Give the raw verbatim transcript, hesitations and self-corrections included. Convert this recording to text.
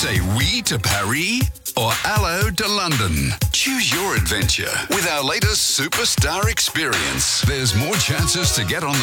Say oui to Paris or hello to London. Choose your adventure with our latest superstar experience. There's more chances to get on the